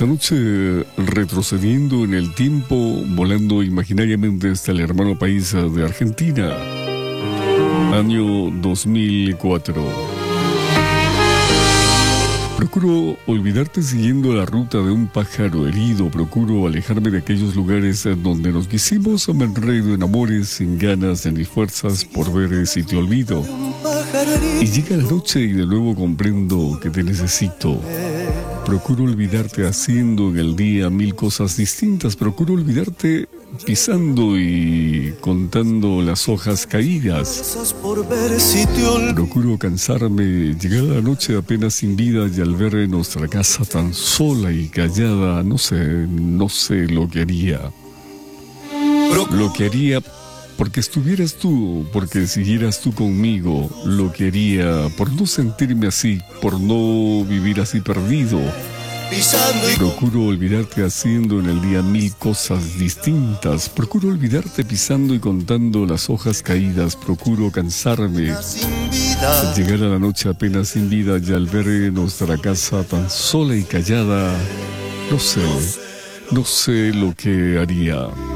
Esta noche, retrocediendo en el tiempo, volando imaginariamente hasta el hermano país de Argentina, año 2004. Procuro olvidarte siguiendo la ruta de un pájaro herido. Procuro alejarme de aquellos lugares donde nos quisimos. Me enredo en amores sin ganas ni fuerzas por ver si te olvido. Y llega la noche y de nuevo comprendo que te necesito. Procuro olvidarte haciendo en el día mil cosas distintas. Procuro olvidarte pisando y contando las hojas caídas. Procuro cansarme, llegar a la noche apenas sin vida y al ver nuestra casa tan sola y callada, no sé lo que haría. Lo que haría porque estuvieras tú, porque siguieras tú conmigo. Lo que haría por no sentirme así, por no vivir así perdido. Procuro olvidarte haciendo en el día mil cosas distintas. Procuro olvidarte pisando y contando las hojas caídas. Procuro cansarme, llegar a la noche apenas sin vida y al ver nuestra casa tan sola y callada, no sé lo que haría.